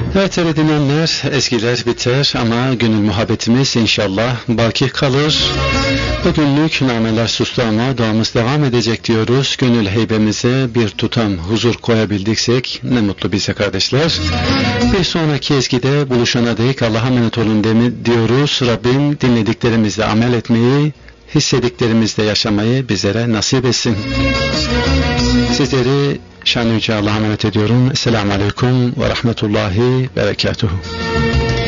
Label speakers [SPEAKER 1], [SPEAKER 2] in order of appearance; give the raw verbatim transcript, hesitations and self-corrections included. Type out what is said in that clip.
[SPEAKER 1] Evet sevgili dinleyenler, ezgiler biter ama gönül muhabbetimiz inşallah baki kalır. Bugünlük nameler sustu ama duamız devam edecek diyoruz. Gönül heybemize bir tutam huzur koyabildiksek ne mutlu bize kardeşler. Bir sonraki ezgide buluşana dek Allah'a emanet olun demi diyoruz. Rabbim dinlediklerimizle amel etmeyi, hissediklerimizle yaşamayı bizlere nasip etsin. Sizleri şan-ı yüce Allah'a emanet ediyorum. Esselamu Aleyküm ve Rahmetullahi ve Berekatuhu.